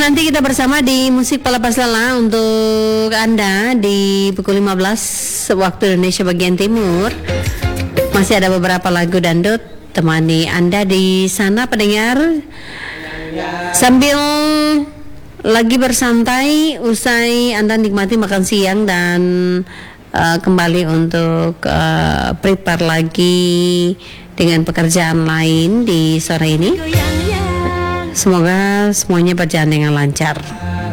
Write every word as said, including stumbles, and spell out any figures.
nanti kita bersama di Musik Pelepas Lelah untuk Anda di pukul lima belas waktu Indonesia bagian Timur. Masih ada beberapa lagu dangdut temani Anda di sana pendengar, sambil lagi bersantai usai Anda nikmati makan siang dan uh, kembali untuk uh, prepare lagi dengan pekerjaan lain di sore ini. Semoga semuanya berjalan dengan lancar.